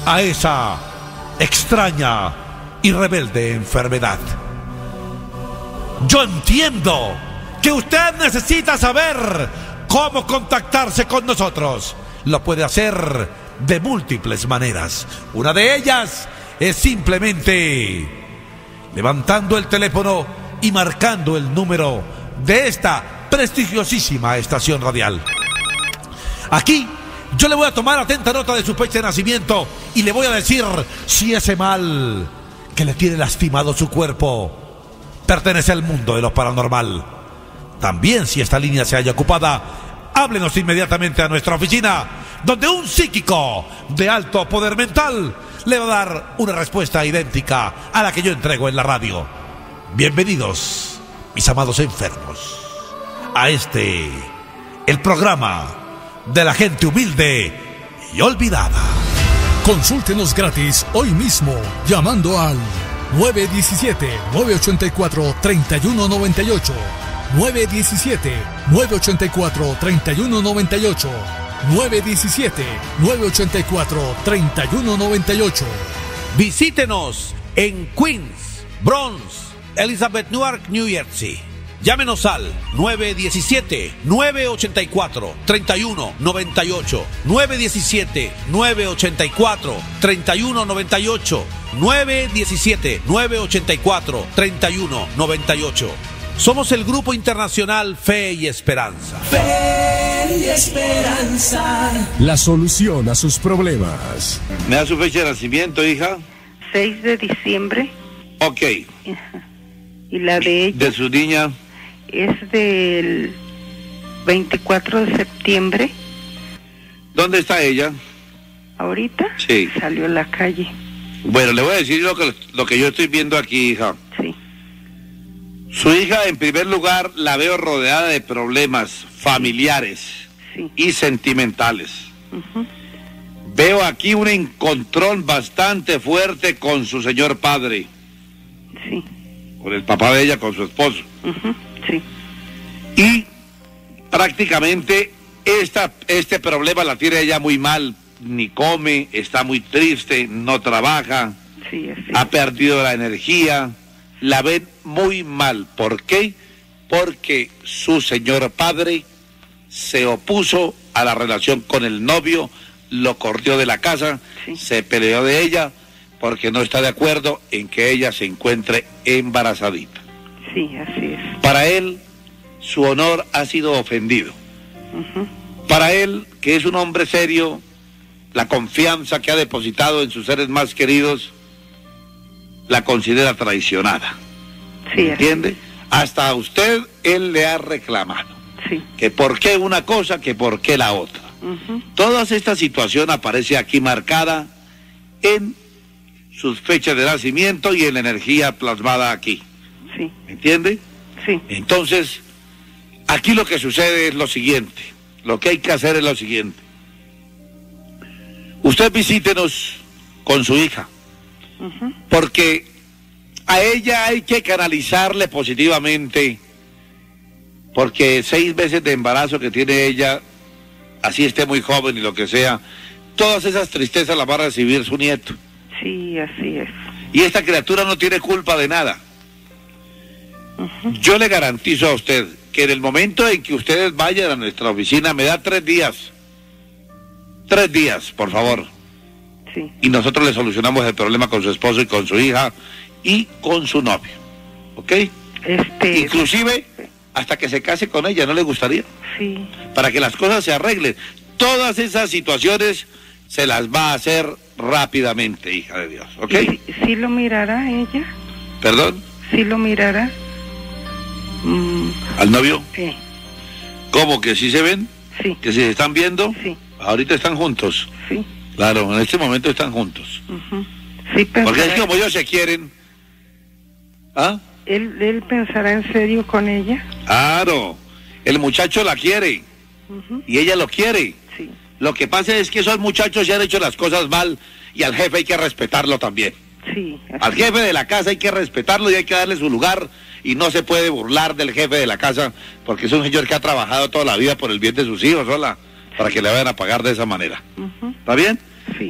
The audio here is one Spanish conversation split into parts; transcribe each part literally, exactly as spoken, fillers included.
a esa extraña y rebelde enfermedad. Yo entiendo que usted necesita saber cómo contactarse con nosotros. Lo puede hacer de múltiples maneras. Una de ellas es simplemente levantando el teléfono y marcando el número de esta prestigiosísima estación radial. Aquí yo le voy a tomar atenta nota de su fecha de nacimiento y le voy a decir si ese mal que le tiene lastimado su cuerpo pertenece al mundo de lo paranormal. También, si esta línea se halla ocupada, háblenos inmediatamente a nuestra oficina, donde un psíquico de alto poder mental le va a dar una respuesta idéntica a la que yo entrego en la radio. Bienvenidos, mis amados enfermos, a este, el programa de la gente humilde y olvidada. Consúltenos gratis hoy mismo llamando al nueve uno siete, nueve ocho cuatro, tres uno nueve ocho, nueve uno siete, nueve ocho cuatro, tres uno nueve ocho, nueve uno siete, nueve ocho cuatro, tres uno nueve ocho. Visítenos en Queens, Bronx, Elizabeth, Newark, New Jersey. Llámenos al nueve uno siete, nueve ocho cuatro, tres uno nueve ocho, nueve uno siete, nueve ocho cuatro, tres uno nueve ocho, nueve uno siete, nueve ocho cuatro, tres uno nueve ocho. Somos el Grupo Internacional Fe y Esperanza. Fe y Esperanza. La solución a sus problemas. ¿Me da su fecha de nacimiento, hija? seis de diciembre. Ok. Y la de ella ¿De su niña? es del veinticuatro de septiembre. ¿Dónde está ella? ¿Ahorita? Sí. Salió a la calle. Bueno, le voy a decir lo que, lo que yo estoy viendo aquí, hija. Sí. Su hija, en primer lugar, la veo rodeada de problemas familiares Sí. y sentimentales. Uh-huh. Veo aquí un encontrón bastante fuerte con su señor padre. Sí. Con el papá de ella, con su esposo. Uh-huh. Sí. Y prácticamente esta, este problema la tiene ella muy mal. Ni come, está muy triste, no trabaja, Sí, así. ha perdido la energía, la ven muy mal. ¿Por qué? Porque su señor padre se opuso a la relación con el novio, lo corrió de la casa, Sí. se peleó de ella porque no está de acuerdo en que ella se encuentre embarazadita. Sí, así es. Para él, su honor ha sido ofendido. Uh-huh. Para él, que es un hombre serio, la confianza que ha depositado en sus seres más queridos, la considera traicionada. Sí, así ¿Entiende? Hasta a usted, él le ha reclamado. Sí. Que por qué una cosa, que por qué la otra. Uh-huh. Toda esta situación aparece aquí marcada en sus fechas de nacimiento y en la energía plasmada aquí. Sí. ¿Entiende? Sí. Entonces, aquí lo que sucede es lo siguiente. Lo que hay que hacer es lo siguiente. Usted visítenos con su hija, Uh-huh. porque a ella hay que canalizarle positivamente, porque seis meses de embarazo que tiene ella, así esté muy joven y lo que sea, todas esas tristezas las va a recibir su nieto. Sí, así es. Y esta criatura no tiene culpa de nada. Uh-huh. Yo le garantizo a usted que en el momento en que ustedes vayan a nuestra oficina, me da tres días, tres días, por favor. Sí. Y nosotros le solucionamos el problema con su esposo y con su hija y con su novio, ¿ok? Este... Inclusive hasta que se case con ella, ¿no le gustaría? Sí. Para que las cosas se arreglen. Todas esas situaciones se las va a hacer rápidamente, hija de Dios, ¿ok? ¿Sí, sí lo mirará ella? ¿Perdón? ¿Sí lo mirará? Mm, ¿Al novio? sí. ¿Cómo? ¿Que sí se ven? Sí. ¿Que si se están viendo? Sí. Ahorita están juntos. Sí. Claro, en este momento están juntos. Uh-huh. Sí, pensará... Porque es que como ellos se quieren. ¿Ah? ¿Él, ¿Él pensará en serio con ella? Claro. El muchacho la quiere. Uh-huh. Y ella lo quiere. Sí. Lo que pasa es que esos muchachos ya han hecho las cosas mal y al jefe hay que respetarlo también. Sí. Así. Al jefe de la casa hay que respetarlo y hay que darle su lugar y no se puede burlar del jefe de la casa porque es un señor que ha trabajado toda la vida por el bien de sus hijos, hola, para que le vayan a pagar de esa manera. Uh-huh. ¿Está bien? Sí.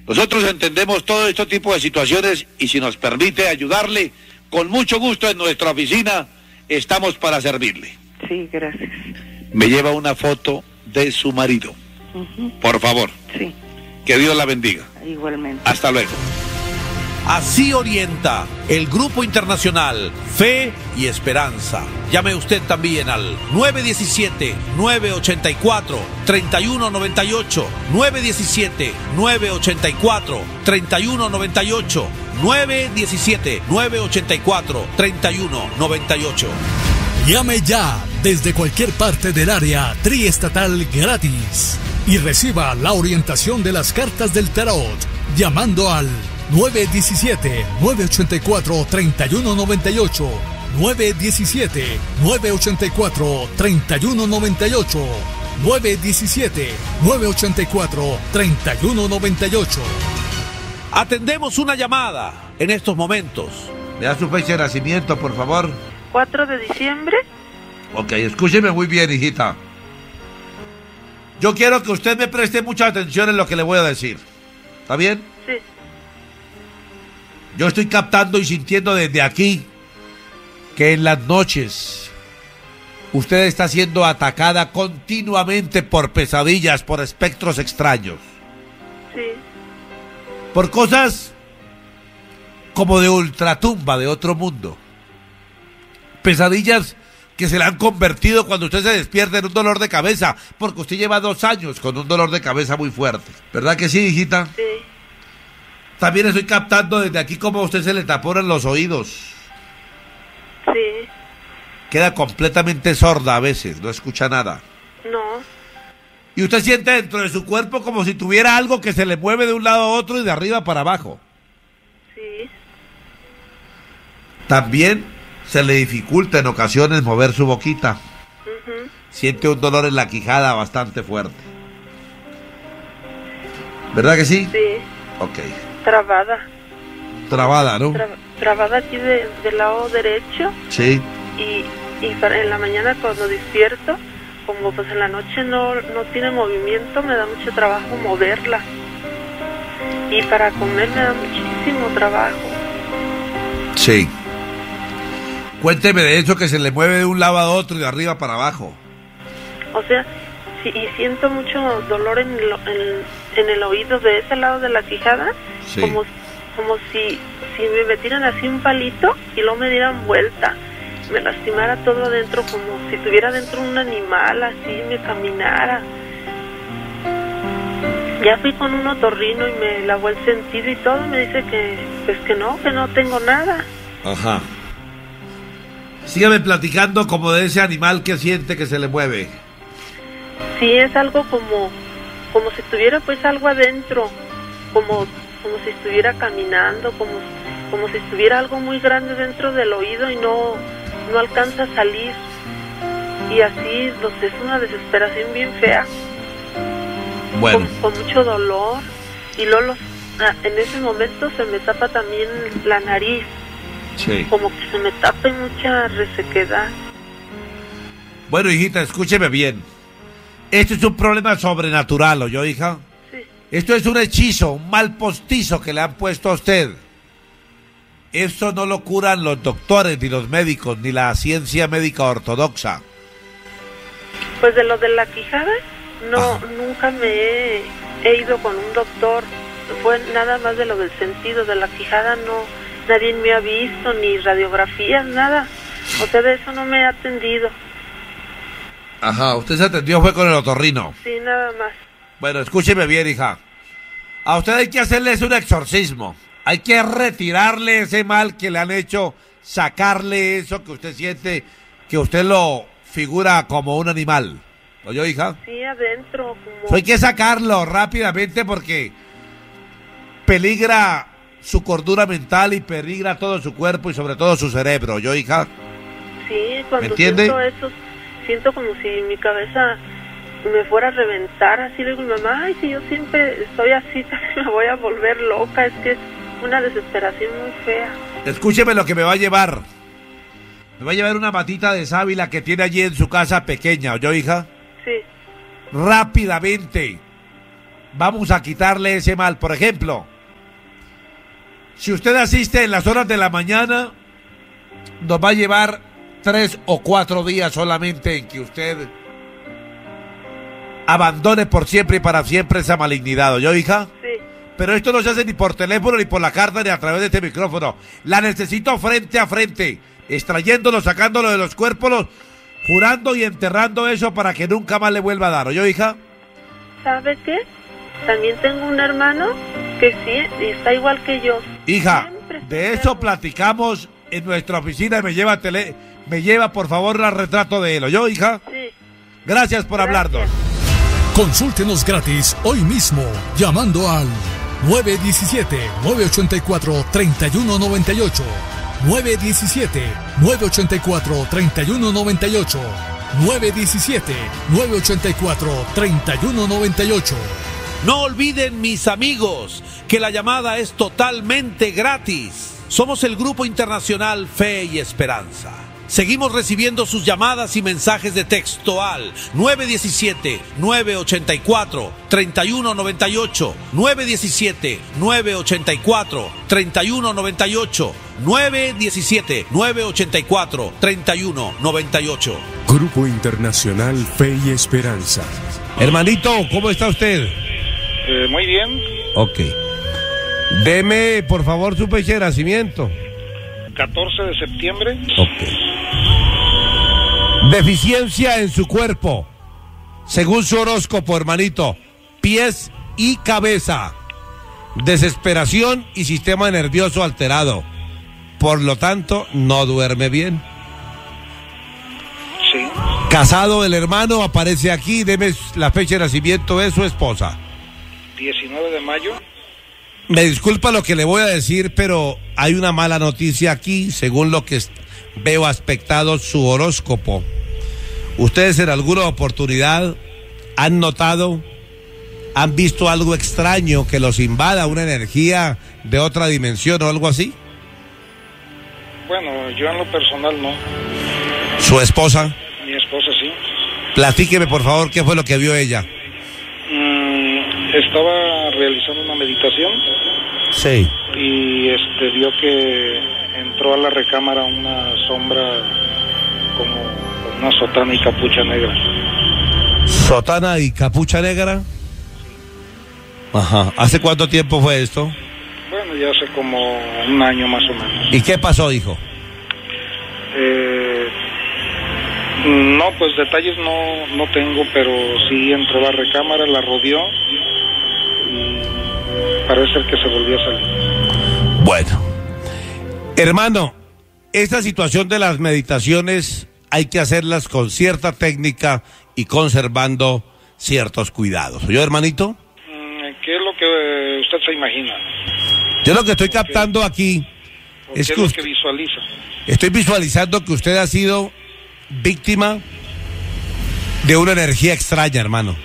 Nosotros entendemos todo este tipo de situaciones y si nos permite ayudarle, con mucho gusto en nuestra oficina estamos para servirle. Sí, gracias. Me lleva una foto de su marido. Ujú. Por favor. Sí, Que Dios la bendiga. igualmente. Hasta luego. Así orienta el Grupo Internacional Fe y Esperanza. Llame usted también al nueve uno siete, nueve ocho cuatro, tres uno nueve ocho, nueve uno siete, nueve ocho cuatro, tres uno nueve ocho, nueve uno siete, nueve ocho cuatro, tres uno nueve ocho. Llame ya desde cualquier parte del área triestatal gratis y reciba la orientación de las cartas del tarot llamando al nueve uno siete, nueve ocho cuatro, tres uno nueve ocho, nueve uno siete, nueve ocho cuatro, tres uno nueve ocho, nueve uno siete, nueve ocho cuatro, tres uno nueve ocho. Atendemos una llamada en estos momentos. ¿Me da su fecha de nacimiento, por favor? ¿cuatro de diciembre? Ok, escúcheme muy bien, hijita. Yo quiero que usted me preste mucha atención en lo que le voy a decir. ¿Está bien? Sí. Yo estoy captando y sintiendo desde aquí que en las noches usted está siendo atacada continuamente por pesadillas, por espectros extraños, Sí. por cosas como de ultratumba, de otro mundo. Pesadillas que se le han convertido cuando usted se despierta en un dolor de cabeza, porque usted lleva dos años con un dolor de cabeza muy fuerte. ¿Verdad que sí, hijita? Sí. También estoy captando desde aquí cómo a usted se le taponan los oídos. Sí. Queda completamente sorda a veces, no escucha nada. No. Y usted siente dentro de su cuerpo como si tuviera algo que se le mueve de un lado a otro y de arriba para abajo. Sí. También se le dificulta en ocasiones mover su boquita. Ujú. Siente un dolor en la quijada bastante fuerte. ¿Verdad que sí? Sí. Ok. Trabada. Trabada, ¿no? Tra- trabada aquí de, del lado derecho Sí. y, y para- en la mañana cuando despierto, como pues en la noche no, no tiene movimiento, me da mucho trabajo moverla. Y para comer me da muchísimo trabajo. Sí. Cuénteme de eso que se le mueve de un lado a otro y de arriba para abajo. O sea, sí, y siento mucho dolor en el, en, en el oído de ese lado de la quijada, Sí. como, como si, si me metieran así un palito y luego me dieran vuelta, me lastimara todo adentro, como si tuviera dentro un animal, así me caminara. Ya fui con un otorrino y me lavó el sentido y todo, me dice que pues que no, que no tengo nada. Ajá. Sígame platicando como de ese animal que siente que se le mueve. Sí, es algo como, como si tuviera pues algo adentro, como, como si estuviera caminando, como, como si estuviera algo muy grande dentro del oído y no, no alcanza a salir. Y así pues, es una desesperación bien fea, Bueno, con, con mucho dolor. Y luego los- ah, en ese momento se me tapa también la nariz, sí. como que se me tapa y mucha resequedad. Bueno, hijita, escúcheme bien. Esto es un problema sobrenatural, ¿oyó, hija? Sí, Esto es un hechizo, un mal postizo que le han puesto a usted. Esto no lo curan los doctores, ni los médicos, ni la ciencia médica ortodoxa. pues de lo de la quijada, no, Ajá. nunca me he, he ido con un doctor. Fue nada más de lo del sentido de la quijada, no, nadie me ha visto, ni radiografías, nada. O sea, de eso no me he atendido. Ajá, usted se atendió fue con el otorrino. Sí, nada más. Bueno, escúcheme bien, hija. A usted hay que hacerles un exorcismo. Hay que retirarle ese mal que le han hecho, sacarle eso que usted siente, que usted lo figura como un animal. ¿Oyó, hija? Sí, adentro, como... Eso hay que sacarlo rápidamente porque peligra su cordura mental y peligra todo su cuerpo y sobre todo su cerebro. ¿Oyó, hija? Sí, cuando ¿Me entiende? siento eso, siento como si mi cabeza me fuera a reventar. Así le digo a mi mamá, ay, si yo siempre estoy así, también me voy a volver loca. Es que es una desesperación muy fea. Escúcheme lo que me va a llevar. Me va a llevar una matita de sábila que tiene allí en su casa pequeña. ¿Oyó, hija? Sí, Rápidamente vamos a quitarle ese mal. Por ejemplo, si usted asiste en las horas de la mañana, nos va a llevar tres o cuatro días solamente en que usted abandone por siempre y para siempre esa malignidad, ¿oyó, hija? Sí. Pero esto no se hace ni por teléfono, ni por la carta, ni a través de este micrófono. La necesito frente a frente, extrayéndolo, sacándolo de los cuerpos, jurando y enterrando eso para que nunca más le vuelva a dar, ¿oyó, hija? ¿Sabe qué? También tengo un hermano que sí, está igual que yo. Hija, Siempre de eso platicamos en nuestra oficina y me lleva tele, me lleva por favor el retrato de él, ¿oyó, hija? Sí. Gracias por Gracias. hablarnos. Consúltenos gratis hoy mismo llamando al nueve uno siete, nueve ocho cuatro, tres uno nueve ocho, nueve uno siete, nueve ocho cuatro, tres uno nueve ocho, nueve uno siete, nueve ocho cuatro, tres uno nueve ocho. No olviden, mis amigos, que la llamada es totalmente gratis. Somos el Grupo Internacional Fe y Esperanza. Seguimos recibiendo sus llamadas y mensajes de texto al nueve uno siete, nueve ocho cuatro, tres uno nueve ocho, nueve uno siete, nueve ocho cuatro, tres uno nueve ocho, nueve uno siete, nueve ocho cuatro, tres uno nueve ocho. Grupo Internacional Fe y Esperanza. Hermanito, ¿cómo está usted? Eh, muy bien. Ok. Deme, por favor, su fecha de nacimiento. catorce de septiembre. Ok. Deficiencia en su cuerpo, según su horóscopo, hermanito. Pies y cabeza. Desesperación y sistema nervioso alterado. Por lo tanto, no duerme bien. Sí. Casado el hermano, aparece aquí. Deme la fecha de nacimiento de su esposa. diecinueve de mayo. Me disculpa lo que le voy a decir, pero hay una mala noticia aquí, según lo que veo aspectado su horóscopo. Ustedes en alguna oportunidad han notado, han visto algo extraño que los invada, una energía de otra dimensión o algo así. Bueno, yo en lo personal no. ¿Su esposa? Mi esposa sí. Platíqueme, por favor, qué fue lo que vio ella. Mm, estaba realizando una meditación. Sí. Y este vio que entró a la recámara una sombra como con una sotana y capucha negra. ¿Sotana y capucha negra? Ajá. ¿Hace cuánto tiempo fue esto? Bueno, ya hace como un año más o menos. ¿Y qué pasó, hijo? Eh, no, pues detalles no, no tengo, pero sí entró a la recámara, la rodeó y parece que se volvió a salir. Bueno, hermano, esta situación de las meditaciones hay que hacerlas con cierta técnica y conservando ciertos cuidados. ¿Yo, hermanito? ¿Qué es lo que usted se imagina? Yo lo que estoy captando aquí es ¿Qué que, es lo usted, que visualiza? estoy visualizando que usted ha sido víctima de una energía extraña, hermano.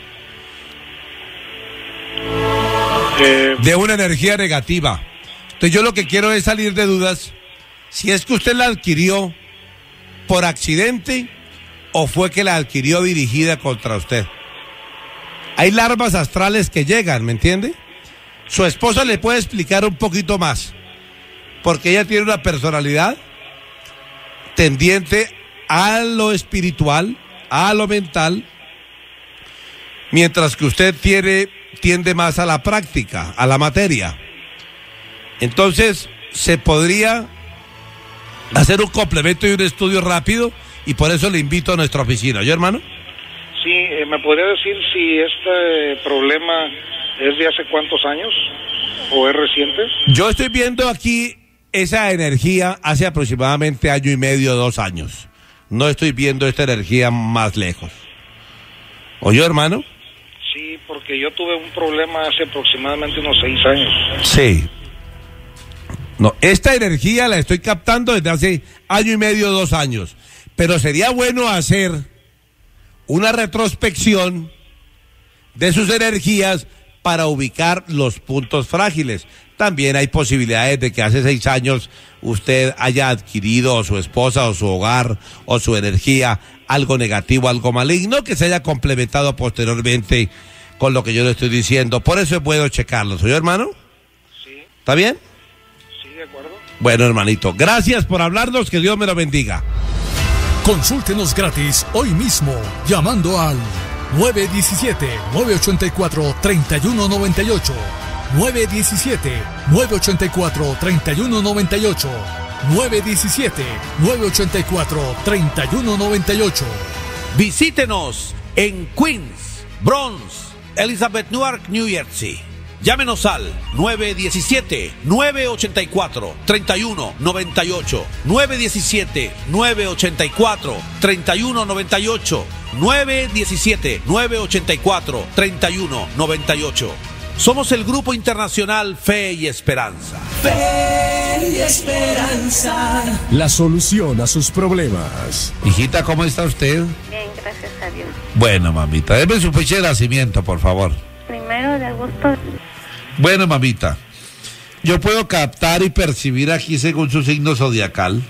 Eh, De una energía negativa. Entonces yo lo que quiero es salir de dudas si es que usted la adquirió por accidente o fue que la adquirió dirigida contra usted. Hay larvas astrales que llegan, ¿me entiende? Su esposa le puede explicar un poquito más, porque ella tiene una personalidad tendiente a lo espiritual, a lo mental, mientras que usted tiene, tiende más a la práctica, a la materia. Entonces, se podría hacer un complemento y un estudio rápido, y por eso le invito a nuestra oficina. ¿Yo, hermano? sí, eh, ¿me podría decir si este problema es de hace cuántos años o es reciente? Yo estoy viendo aquí esa energía hace aproximadamente año y medio, dos años. No estoy viendo esta energía más lejos. ¿Oyó, hermano? Sí, porque yo tuve un problema hace aproximadamente unos seis años. Sí. No, esta energía la estoy captando desde hace año y medio, dos años. Pero sería bueno hacer una retrospección de sus energías para ubicar los puntos frágiles. También hay posibilidades de que hace seis años usted haya adquirido, o su esposa, o su hogar, o su energía, algo negativo, algo maligno, que se haya complementado posteriormente con lo que yo le estoy diciendo. Por eso es bueno checarlo. ¿Soy hermano? Sí. ¿Está bien? Sí, de acuerdo. Bueno, hermanito, gracias por hablarnos, que Dios me lo bendiga. Consúltenos gratis hoy mismo llamando al nueve uno siete, nueve ocho cuatro, tres uno nueve ocho, nueve uno siete, nueve ocho cuatro, tres uno nueve ocho, nueve uno siete, nueve ocho cuatro, tres uno nueve ocho. Visítenos en Queens, Bronx, Elizabeth, Newark, New Jersey. Llámenos al nueve uno siete, nueve ocho cuatro, tres uno nueve ocho, nueve uno siete, nueve ocho cuatro, tres uno nueve ocho, nueve uno siete, nueve ocho cuatro, tres uno nueve ocho. Somos el Grupo Internacional Fe y Esperanza. Fe y Esperanza. La solución a sus problemas. Hijita, ¿cómo está usted? Bien, gracias a Dios. Bueno, mamita, deme su fecha de nacimiento, por favor. Primero de agosto. Bueno, mamita, yo puedo captar y percibir aquí según su signo zodiacal.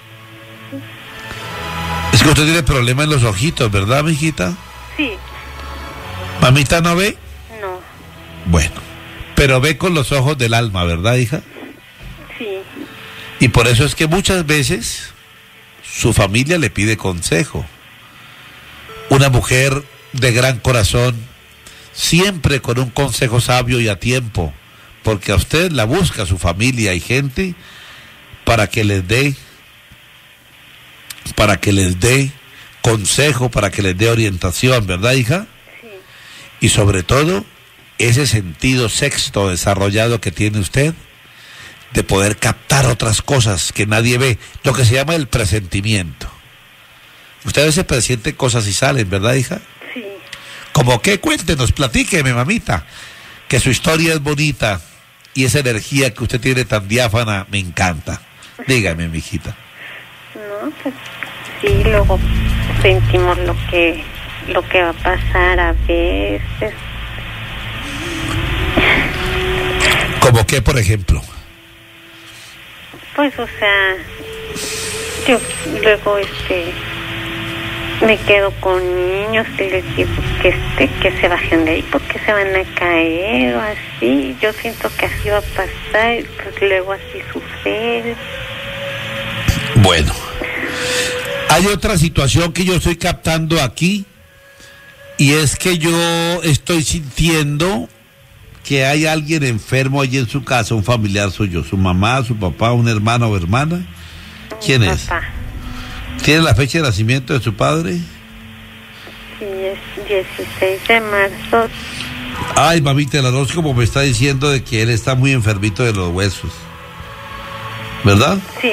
Es que usted tiene problema en los ojitos, ¿verdad, mijita? Sí. ¿Mamita no ve? No. Bueno, pero ve con los ojos del alma, ¿verdad, hija? Sí. Y por eso es que muchas veces su familia le pide consejo. Una mujer de gran corazón, siempre con un consejo sabio y a tiempo, porque a usted la busca su familia y gente para que les dé, para que les dé consejo, para que les dé orientación, ¿verdad, hija? Sí. Y sobre todo, ese sentido sexto desarrollado que tiene usted, de poder captar otras cosas que nadie ve, lo que se llama el presentimiento. Usted a veces presiente cosas y salen, ¿verdad, hija? Sí. ¿Cómo qué? Cuéntenos, platíqueme, mamita, que su historia es bonita y esa energía que usted tiene tan diáfana me encanta. Dígame, mijita. No, pues sí, luego sentimos lo que lo que va a pasar a veces. ¿Cómo qué, por ejemplo? Pues, o sea, yo luego este me quedo con niños y les digo que este que se bajen de ahí porque se van a caer o así. Yo siento que así va a pasar, pues luego así sucede. Bueno, hay otra situación que yo estoy captando aquí y es que yo estoy sintiendo que hay alguien enfermo allí en su casa, un familiar suyo, su mamá, su papá, un hermano o hermana. ¿Quién Mi es? papá. ¿Tiene la fecha de nacimiento de su padre? Sí, es dieciséis de marzo. Ay, mamita, el horóscopo me está diciendo de que él está muy enfermito de los huesos, ¿verdad? Sí.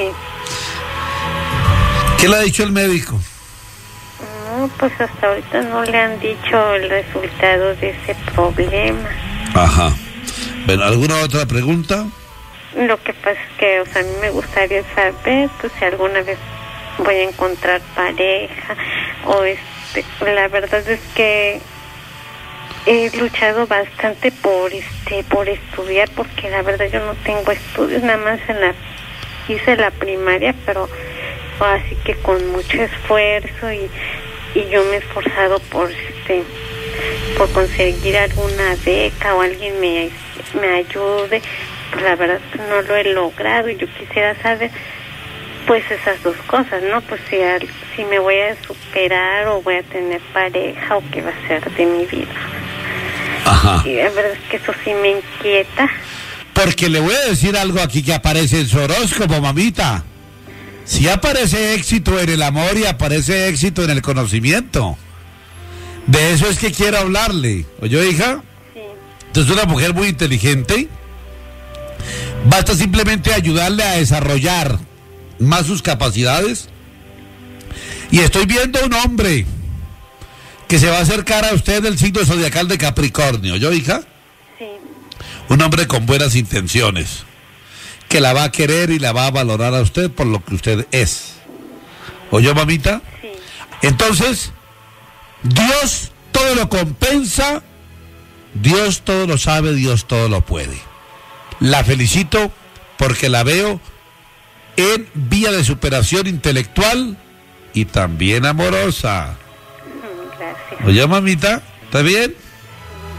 ¿Qué le ha dicho el médico? No, pues hasta ahorita no le han dicho el resultado de ese problema. Ajá. Bueno, ¿alguna otra pregunta? Lo que pasa es que, o sea, a mí me gustaría saber, pues, si alguna vez voy a encontrar pareja, o este, la verdad es que he luchado bastante por, este, por estudiar, porque la verdad yo no tengo estudios, nada más en la, hice la primaria, pero así que con mucho esfuerzo y, y yo me he esforzado por, este, por conseguir alguna beca o alguien me, me ayude. Pues la verdad no lo he logrado y yo quisiera saber pues esas dos cosas, ¿no? Pues si, al, si me voy a superar o voy a tener pareja o qué va a ser de mi vida. Ajá. Y la verdad es que eso sí me inquieta. Porque le voy a decir algo aquí que aparece en su horóscopo, mamita. Si aparece éxito en el amor y aparece éxito en el conocimiento. De eso es que quiero hablarle. ¿Oyó, hija? Sí. Entonces, una mujer muy inteligente. Basta simplemente ayudarle a desarrollar más sus capacidades. Y estoy viendo un hombre que se va a acercar a usted del signo zodiacal de Capricornio. ¿Yo, hija? Sí. Un hombre con buenas intenciones, que la va a querer y la va a valorar a usted por lo que usted es. ¿Oyó, mamita? Sí. Entonces, Dios todo lo compensa, Dios todo lo sabe, Dios todo lo puede. La felicito porque la veo en vía de superación intelectual y también amorosa. Gracias. ¿Oye, mamita? ¿Está bien?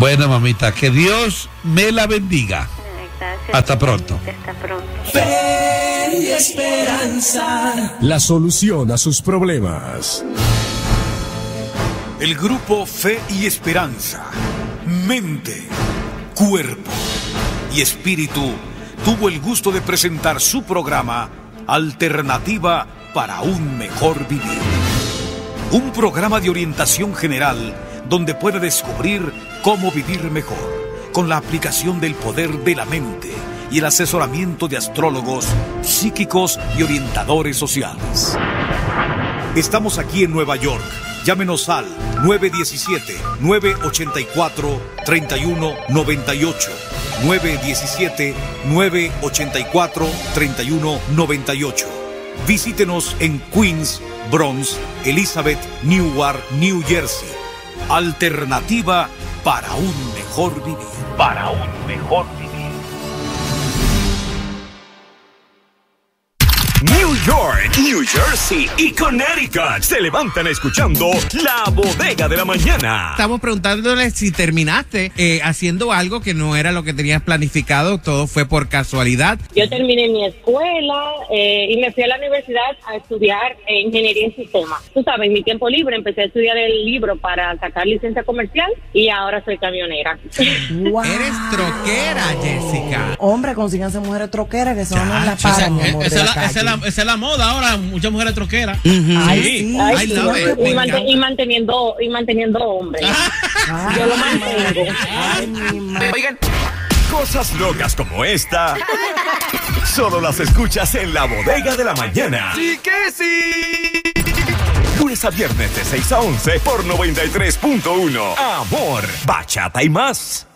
Bueno, mamita, que Dios me la bendiga. Gracias. Hasta pronto. Hasta pronto. Fe y esperanza. La solución a sus problemas. El grupo Fe y Esperanza, mente, cuerpo y espíritu tuvo el gusto de presentar su programa Alternativa para un mejor vivir. Un programa de orientación general donde puede descubrir cómo vivir mejor con la aplicación del poder de la mente y el asesoramiento de astrólogos, psíquicos y orientadores sociales. Estamos aquí en Nueva York. Llámenos al nueve uno siete, nueve ocho cuatro, tres uno nueve ocho, nueve uno siete, nueve ocho cuatro, tres uno nueve ocho. Visítenos en Queens, Bronx, Elizabeth, Newark, New Jersey. Alternativa para un mejor vivir. Para un mejor vivir. New York, New Jersey y Connecticut se levantan escuchando La Bodega de la Mañana. Estamos preguntándole si terminaste eh, haciendo algo que no era lo que tenías planificado, todo fue por casualidad. Yo terminé mi escuela eh, y me fui a la universidad a estudiar eh, ingeniería en sistemas. Tú sabes, en mi tiempo libre empecé a estudiar el libro para sacar licencia comercial y ahora soy camionera. Wow. Eres troquera, Jessica. Hombre, consíganse mujeres troqueras que son las paras, mi amor, esa, de la esa, esa, es la, esa es la moda ahora, muchas mujeres troqueras. Uh-huh. Ay, sí. Ay, sí. Y, y, mant y manteniendo y manteniendo hombres. Ay, yo lo mantengo. Ay, mi madre. Oigan, cosas locas como esta solo las escuchas en La Bodega de la Mañana. ¡Sí que sí! Lunes a viernes de seis a once por noventa y tres punto uno. Amor, bachata y más.